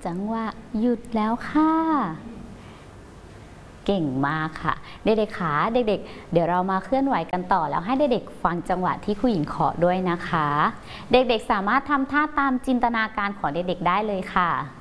จังหวะหยุดแล้วค่ะเก่งมากค่ะเด็กๆขาเด็กๆเดี๋ยวเรามาเคลื่อนไหวกันต่อแล้วให้เด็กๆฟังจังหวะที่ครูหญิงเคาะด้วยนะคะเด็กๆสามารถทำท่าตามจินตนาการของเด็กๆได้เลยค่ะ